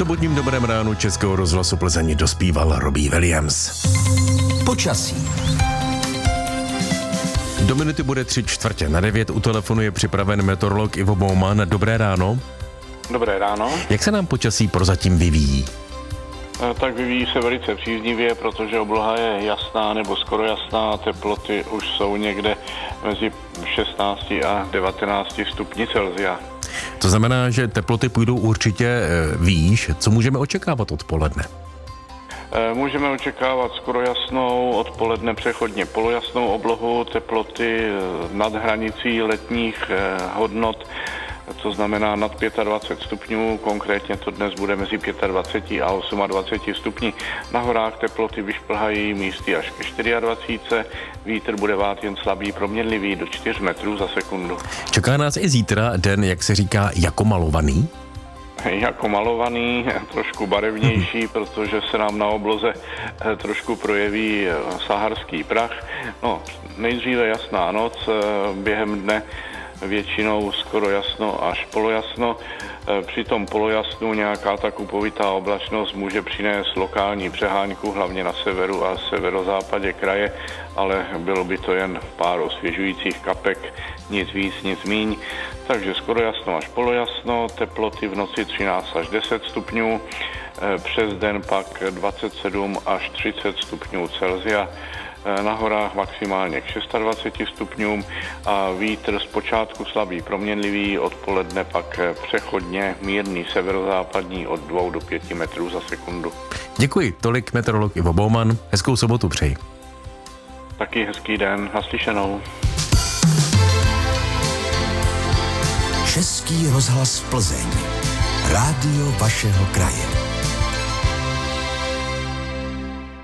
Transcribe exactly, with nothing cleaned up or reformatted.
sobotním Dobrém ránu Českého rozhlasu Plzeň dospíval Robbie Williams. Počasí. Do minuty bude tři čtvrtě na devět. U telefonu je připraven meteorolog Ivo Bouman. Dobré ráno. Dobré ráno. Jak se nám počasí prozatím vyvíjí? Tak vyvíjí se velice příznivě, protože obloha je jasná nebo skoro jasná. Teploty už jsou někde mezi šestnácti a devatenácti stupni Celsia. To znamená, že teploty půjdou určitě výš. Co můžeme očekávat odpoledne? Můžeme očekávat skoro jasnou, odpoledne přechodně polojasnou oblohu, teploty nad hranicí letních hodnot, to znamená nad dvacet pět stupňů, konkrétně to dnes bude mezi dvacet pět a dvacet osm stupni. Na horách teploty vyšplhají místy až ke dvacet čtyři, vítr bude vát jen slabý, proměnlivý do čtyř metrů za sekundu. Čeká nás i zítra den, jak se říká, jako malovaný? Jako malovaný, trošku barevnější, protože se nám na obloze trošku projeví saharský prach. No, nejdříve jasná noc, během dne většinou skoro jasno až polojasno. Při tom polojasnu nějaká ta kupovitá oblačnost může přinést lokální přehánku, hlavně na severu a severozápadě kraje, ale bylo by to jen pár osvěžujících kapek, nic víc, nic míň. Takže skoro jasno až polojasno, teploty v noci třináct až deset stupňů, přes den pak dvacet sedm až třicet stupňů Celsia. Na horách maximálně k dvacet šesti stupňům a vítr zpočátku slabý proměnlivý, odpoledne pak přechodně mírný severozápadní od dvou do pěti metrů za sekundu. Děkuji, tolik meteorolog Ivo Bouman. Hezkou sobotu přeji. Taky hezký den, naslyšenou. Český rozhlas Plzeň. Rádio vašeho kraje.